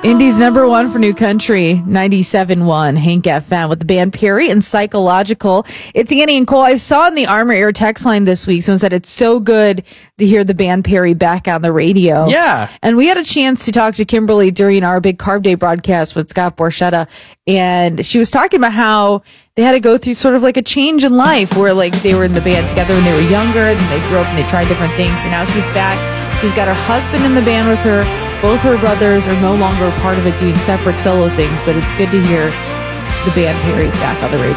Indy's number one for New Country, 97.1 Hank FM with the band Perry and Psychological. It's Annie and Cole. I saw in the Armor Air text line this week, someone said it's so good to hear the band Perry back on the radio. Yeah. And we had a chance to talk to Kimberly during our big Carb Day broadcast with Scott Borchetta. And she was talking about how they had to go through sort of like a change in life where like they were in the band together when they were younger and they grew up and they tried different things. And now she's back. She's got her husband in the band with her. Both her brothers are no longer part of it doing separate solo things, but it's good to hear the band Perry back on the radio.